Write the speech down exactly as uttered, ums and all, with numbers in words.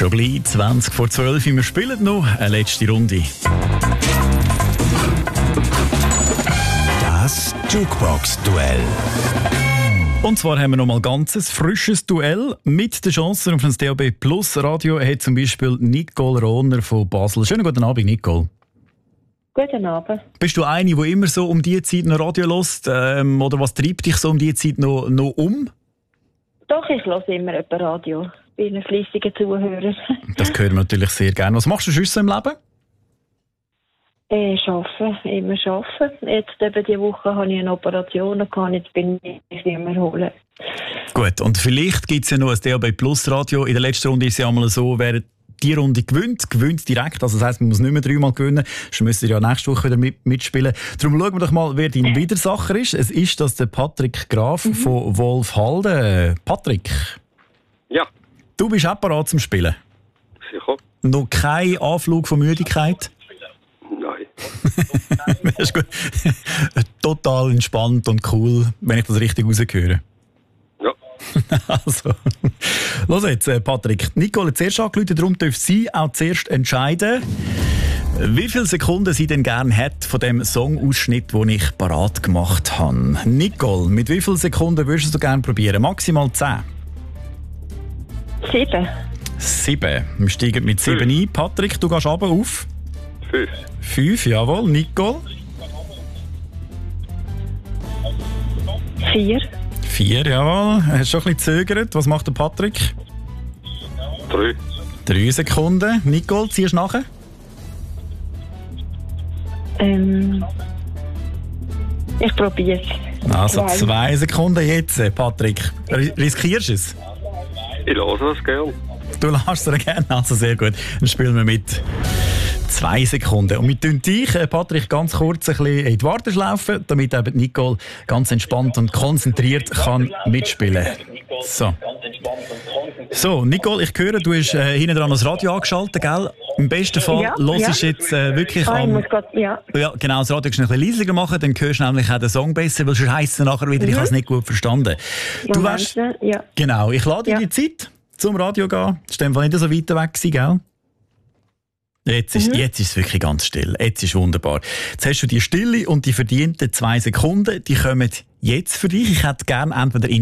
Schon gleich zwanzig vor zwölf. Wir spielen noch eine letzte Runde. Das Jukebox-Duell. Und zwar haben wir noch mal ein ganzes frisches Duell mit der Chance auf ein D A B Plus Radio. Hat zum Beispiel Nicole Rohner von Basel. Schönen guten Abend, Nicole. Guten Abend. Bist du eine, die immer so um diese Zeit noch Radio hört? Ähm, oder was treibt dich so um diese Zeit noch, noch um? Doch, ich höre immer etwa Radio. Ich bin ein fleissiger Zuhörer. Das hören wir natürlich sehr gerne. Was machst du sonst im Leben? Äh, arbeiten, immer arbeiten. Jetzt eben diese Woche habe ich eine Operation gehabt, jetzt bin ich immer holen. Gut, und vielleicht gibt es ja noch ein D A B Plus Radio. In der letzten Runde ist es ja einmal so, wer die Runde gewinnt, gewinnt direkt. Also das heisst, man muss nicht mehr dreimal gewinnen. Sonst müsst ihr ja nächste Woche wieder mit, mitspielen. Darum schauen wir doch mal, wer dein Widersacher ist. Es ist das der Patrick Graf mhm. von Wolfhalden. Patrick. Ja. Du bist auch bereit zum Spielen? Sicher. Noch kein Anflug von Müdigkeit? Nein. Das ist gut. Total entspannt und cool, wenn ich das richtig rausgehöre. Ja. Also, los jetzt, Patrick. Nicole hat zuerst angerufen, darum darf sie auch zuerst entscheiden, wie viele Sekunden sie denn gerne hat von dem Songausschnitt, den ich parat gemacht habe. Nicole, mit wie vielen Sekunden würdest du gerne probieren? Maximal zehn? Sieben. Sieben. Wir steigen mit sieben ein. Patrick, du gehst runter auf? Fünf. Fünf, jawohl. Nicole? Vier. Vier, jawohl. Hast du schon ein bisschen gezögert? Was macht der Patrick? Drei. Drei Sekunden. Nicole, ziehst du nachher? Ähm, ich probiere es. Also zwei. zwei Sekunden jetzt, Patrick. Riskierst du es? Ich lasse es gerne. Du lässt es gerne, also sehr gut. Dann spielen wir mit zwei Sekunden. Und wir tun dich, Patrick, ganz kurz ein bisschen in die Warteschlaufe, damit eben Nicole ganz entspannt und konzentriert kann mitspielen. So. So, Nicole, ich höre, du hast äh, hinten dran das Radio angeschaltet, gell? Im besten Fall ja, hörst du ja. jetzt äh, wirklich ah, am... grad, ja. Ja, genau, das Radio kannst du ein bisschen leiser machen, dann hörst du nämlich auch den Song besser, weil sonst heisst es nachher wieder, mhm. ich habe es nicht gut verstanden. Du weißt, ja. Genau, ich lade ja. dir die Zeit zum Radio gehen. Das war in dem Fall nicht so weit weg gewesen, gell? Jetzt ist, mhm. jetzt ist es wirklich ganz still. Jetzt ist wunderbar. Jetzt hast du die Stille und die verdienten zwei Sekunden, die kommen jetzt für dich. Ich hätte gerne entweder in